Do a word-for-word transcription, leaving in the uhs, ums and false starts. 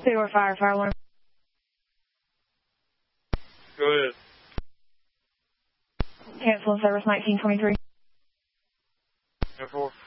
Zero fire, fire one. Go ahead. Cancel service nineteen twenty-three. ten four.